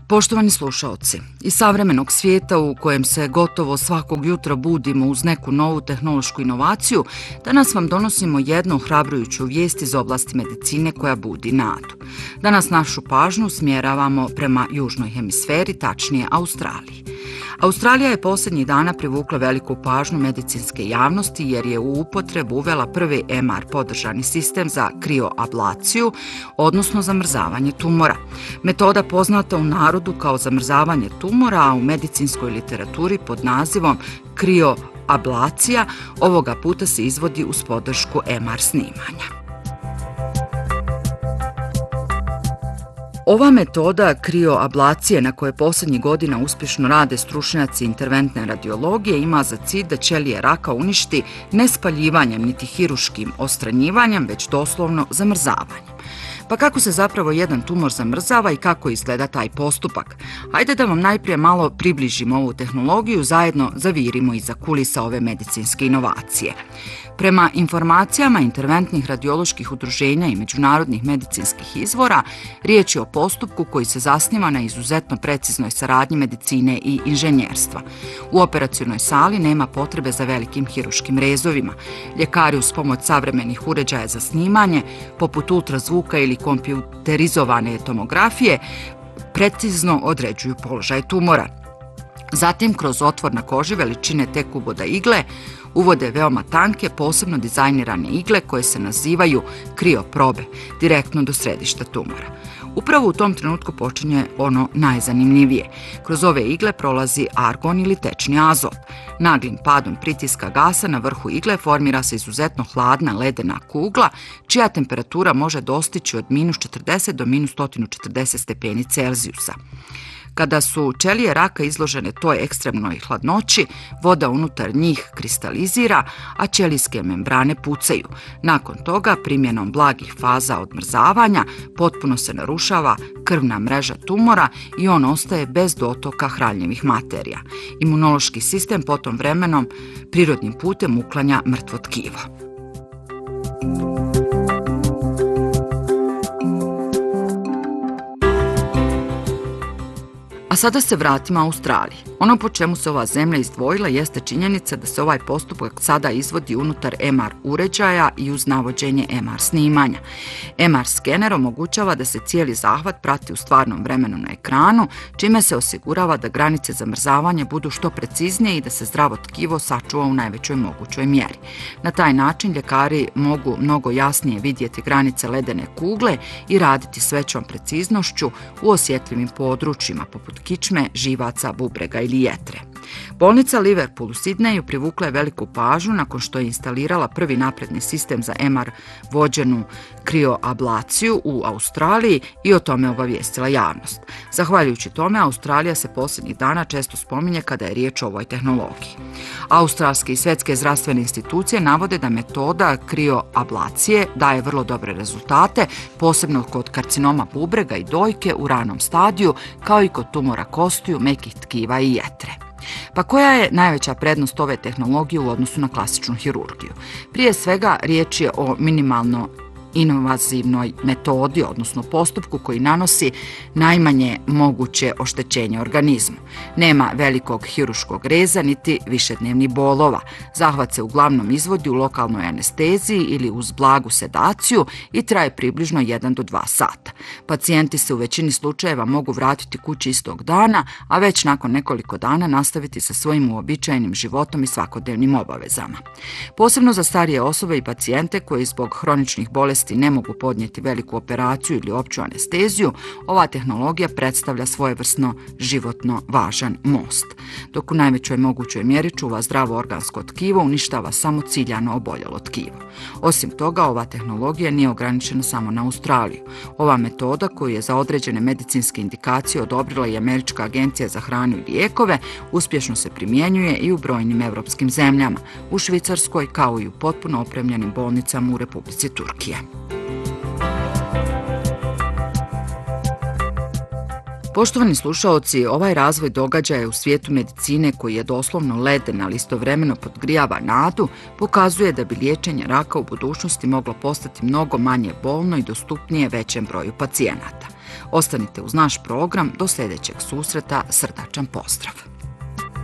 Poštovani slušaoci, iz savremenog svijeta u kojem se gotovo svakog jutra budimo uz neku novu tehnološku inovaciju, danas vam donosimo jednu ohrabrujuću vijest iz oblasti medicine koja budi nadu. Danas našu pažnju smjeravamo prema južnoj hemisferi, tačnije Australiji. Australija je posljednjih dana privukla veliku pažnju medicinske javnosti jer je u upotrebu uvela prvi MR podržani sistem za krioablaciju, odnosno zamrzavanje tumora. Metoda poznata u narodu kao zamrzavanje tumora, a u medicinskoj literaturi pod nazivom krioablacija, ovoga puta se izvodi uz podršku MR snimanja. Ova metoda krioablacije na koje posljednjih godina uspješno rade stručnjaci interventne radiologije ima za cilj da ćelije raka uništi ne spaljivanjem niti hiruškim odstranjivanjem, već doslovno zamrzavanjem. Pa kako se zapravo jedan tumor zamrzava i kako izgleda taj postupak? Hajde da vam najprije malo približimo ovu tehnologiju, zajedno zavirimo iza kulisa ove medicinske inovacije. Prema informacijama interventnih radioloških udruženja i međunarodnih medicinskih izvora, riječ je o postupku koji se zasniva na izuzetno preciznoj saradnji medicine i inženjerstva. U operacionoj sali nema potrebe za velikim hiruškim rezovima. Ljekari uz pomoć savremenih uređaja za snimanje, poput ultrazvuka ili kompjuterizovane tomografije, precizno određuju položaj tumora. Zatim, kroz otvor na koži veličine tek uboda igle, uvode veoma tanke, posebno dizajnirane igle koje se nazivaju krioprobe, direktno do središta tumora. Upravo u tom trenutku počinje ono najzanimljivije. Kroz ove igle prolazi argon ili tečni azot. Naglim padom pritiska gasa na vrhu igle formira se izuzetno hladna ledena kugla, čija temperatura može dostići od -40 do -140 stepeni Celzijusa. Kada su ćelije raka izložene toj ekstremnoj hladnoći, voda unutar njih kristalizira, a ćelijske membrane pucaju. Nakon toga, primjenom blagih faza odmrzavanja, potpuno se narušava krvna mreža tumora i on ostaje bez dotoka hranjivih materija. Imunološki sistem potom vremenom prirodnim putem uklanja mrtvo tkivo. A sada se vratimo Australiji. Ono po čemu se ova zemlja izdvojila jeste činjenica da se ovaj postupak sada izvodi unutar MR uređaja i uz navođenje MR snimanja. MR skener omogućava da se cijeli zahvat prati u stvarnom vremenu na ekranu, čime se osigurava da granice zamrzavanja budu što preciznije i da se zdravo tkivo sačuva u najvećoj mogućoj mjeri. Na taj način ljekari mogu mnogo jasnije vidjeti granice ledene kugle i raditi s većom preciznošću u osjetljivim područjima poput kičme, živaca, bubrega ili jetre. Bolnica Liverpool u Sidneju privukla je veliku pažnju nakon što je instalirala prvi napredni sistem za MR vođenu krioablaciju u Australiji i o tome obavijestila javnost. Zahvaljujući tome, Australija se posljednjih dana često spominje kada je riječ o ovoj tehnologiji. Australske i svjetske zdravstvene institucije navode da metoda krioablacije daje vrlo dobre rezultate, posebno kod karcinoma bubrega i dojke u ranom stadiju, kao i kod tumora kostiju, mekih tkiva i jetre. Pa koja je najveća prednost ove tehnologije u odnosu na klasičnu hirurgiju? Prije svega, riječ je o minimalno invazivnoj metodi, odnosno postupku koji nanosi najmanje moguće oštećenje organizmu. Nema velikog hiruškog reza niti višednevnih bolova. Zahvat se uglavnom izvodi u lokalnoj anesteziji ili uz blagu sedaciju i traje približno 1 do 2 sata. Pacijenti se u većini slučajeva mogu vratiti kući istog dana, a već nakon nekoliko dana nastaviti sa svojim uobičajenim životom i svakodnevnim obavezama. Posebno za starije osobe i pacijente koji zbog hroničnih bolesti ne mogu podnijeti veliku operaciju ili opću anesteziju, ova tehnologija predstavlja svojevrsno životno važan most. Dok u najvećoj mogućoj mjeri čuva zdravo organsko tkivo, uništava samo ciljano oboljelo tkivo. Osim toga, ova tehnologija nije ograničena samo na Australiju. Ova metoda, koju je za određene medicinske indikacije odobrila i Američka agencija za hranu i lijekove, uspješno se primjenjuje i u brojnim europskim zemljama, u Švicarskoj kao i u potpuno opremljenim bolnicama u Republici Turkije. Poštovani slušaoci, ovaj razvoj događaja u svijetu medicine koji je doslovno leden, ali istovremeno podgrijava nadu, pokazuje da bi liječenje raka u budućnosti moglo postati mnogo manje bolno i dostupnije većem broju pacijenata. Ostanite uz naš program, do sljedećeg susreta, srdačan pozdrav!